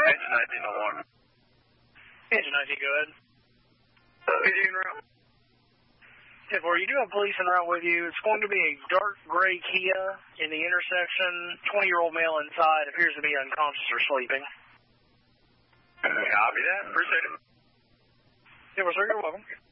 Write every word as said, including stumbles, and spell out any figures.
Engine nineteen oh one. Engine nineteen, go ahead. Engine route. ten four, you do have police en route with you. It's going to be a dark gray Kia in the intersection. twenty-year-old male inside appears to be unconscious or sleeping. Copy that. Appreciate it. Yeah, well, sir, you're welcome.